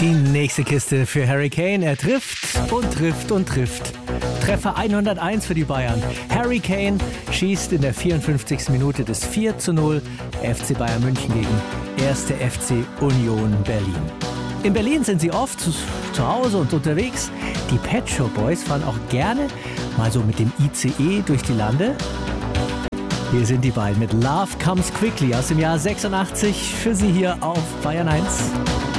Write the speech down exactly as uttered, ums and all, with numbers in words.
Die nächste Kiste für Harry Kane. Er trifft und trifft und trifft. Treffer hunderteins für die Bayern. Harry Kane schießt in der vierundfünfzigsten Minute des vier zu null F C Bayern München gegen erster F C Union Berlin. In Berlin sind sie oft zu, zu Hause und unterwegs. Die Pet Shop Boys fahren auch gerne mal so mit dem I C E durch die Lande. Hier sind die beiden mit Love Comes Quickly aus dem Jahr sechsundachtzig für Sie hier auf Bayern eins.